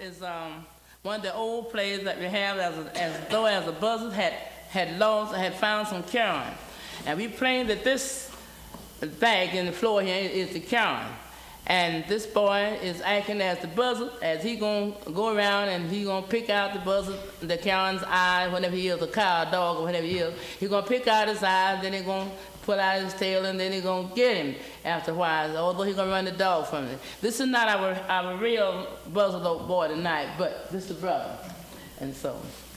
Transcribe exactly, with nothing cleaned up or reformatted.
is um, one of the old plays that we have as, a, as though as a buzzard had, had lost, had found some carrion. And we claim that this bag in the floor here is the carrion. And this boy is acting as the buzzard, as he gonna go around and he gonna pick out the buzzard, the carrion's eye, whenever he is, a cow, a dog, or whatever he is. He gonna pick out his eye, then he gonna pull out his tail, and then he gonna get him after a while, although he gonna run the dog from it. This is not our, our real buzzard boy tonight, but this is the brother. And so.